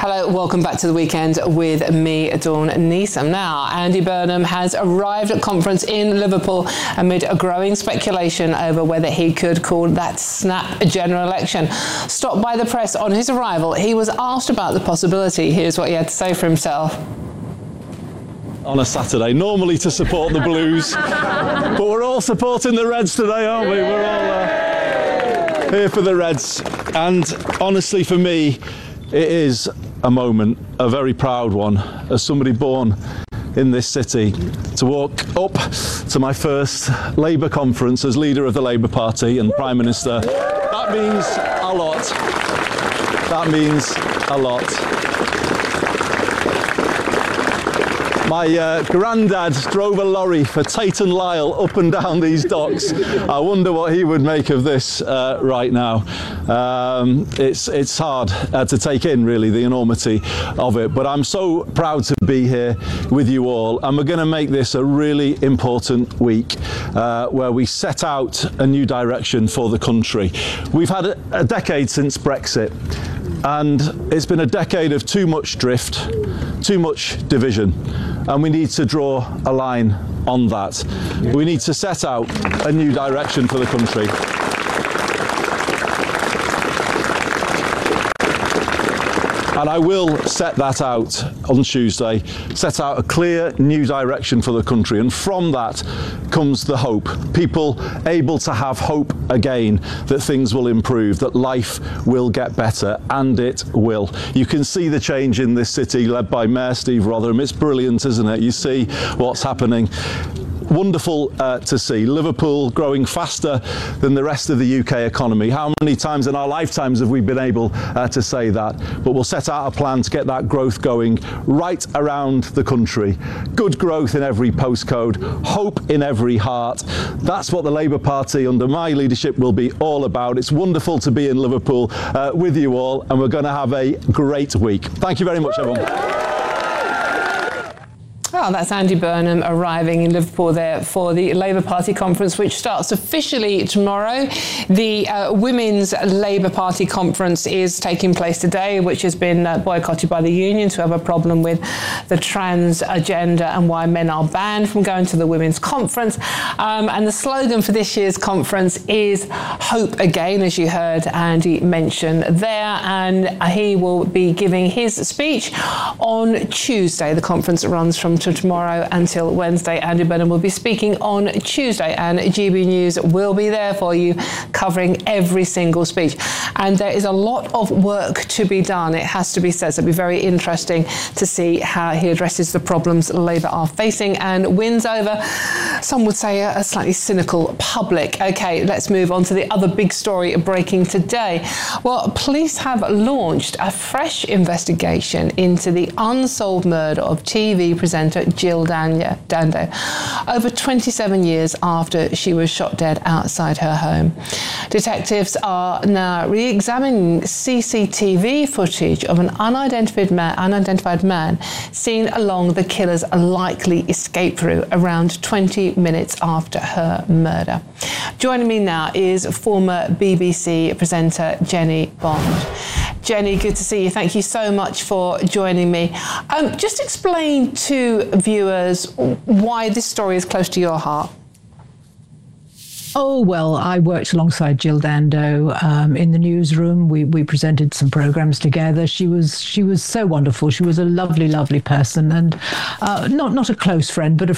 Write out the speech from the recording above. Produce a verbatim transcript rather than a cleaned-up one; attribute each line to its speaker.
Speaker 1: Hello, welcome back to The Weekend with me, Dawn Neeson. Now, Andy Burnham has arrived at conference in Liverpool amid a growing speculation over whether he could call that snap general election. Stopped by the press on his arrival, he was asked about the possibility. Here's what he had to say for himself.
Speaker 2: On a Saturday, normally to support the Blues, but we're all supporting the Reds today, aren't we? We're all uh, here for the Reds, and honestly for me, it is a moment, a very proud one, as somebody born in this city, to walk up to my first Labour conference as leader of the Labour Party and Prime Minister. That means a lot. That means a lot. My uh, granddad drove a lorry for Tate and Lyle up and down these docks. I wonder what he would make of this uh, right now. Um, it's it's hard uh, to take in, really, the enormity of it. But I'm so proud to be here with you all. And we're going to make this a really important week uh, where we set out a new direction for the country. We've had a, a decade since Brexit. And it's been a decade of too much drift, too much division, and we need to draw a line on that. We need to set out a new direction for the country. And I will set that out on Tuesday, set out a clear new direction for the country. And from that comes the hope. People able to have hope again that things will improve, that life will get better, and it will. You can see the change in this city led by Mayor Steve Rotheram. It's brilliant, isn't it? You see what's happening. Wonderful uh, to see. Liverpool growing faster than the rest of the U K economy. How many times in our lifetimes have we been able uh, to say that? But we'll set out a plan to get that growth going right around the country. Good growth in every postcode, hope in every heart. That's what the Labour Party under my leadership will be all about. It's wonderful to be in Liverpool uh, with you all, and we're going to have a great week. Thank you very much, everyone.
Speaker 1: Well, that's Andy Burnham arriving in Liverpool there for the Labour Party conference, which starts officially tomorrow. The uh, Women's Labour Party conference is taking place today, which has been uh, boycotted by the unions who have a problem with the trans agenda and why men are banned from going to the women's conference. Um, and the slogan for this year's conference is Hope Again, as you heard Andy mention there. And he will be giving his speech on Tuesday. The conference runs from tomorrow until Wednesday. Andy Burnham will be speaking on Tuesday, and G B News will be there for you covering every single speech. And there is a lot of work to be done, it has to be said. So it'll be very interesting to see how he addresses the problems Labour are facing and wins over, some would say, a slightly cynical public. OK, let's move on to the other big story breaking today. Well, police have launched a fresh investigation into the unsolved murder of T V presenter Jill Dando, over twenty-seven years after she was shot dead outside her home. Detectives are now re-examining C C T V footage of an unidentified man, unidentified man seen along the killer's likely escape route around twenty minutes after her murder. Joining me now is former B B C presenter Jenny Bond. Jenny, good to see you. Thank you so much for joining me. Um, just explain to viewers why this story is close to your heart.
Speaker 3: Oh, well, I worked alongside Jill Dando um, in the newsroom. We we presented some programs together. She was she was so wonderful. She was a lovely, lovely person, and uh, not not a close friend, but a